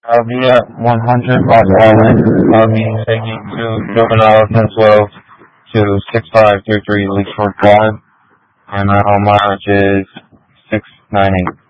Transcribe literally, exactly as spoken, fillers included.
I'll be at one hundred Rock Island. I'll be taking two juvenile twelve to six five three three Leechford Drive, and my home mileage is six nine eight.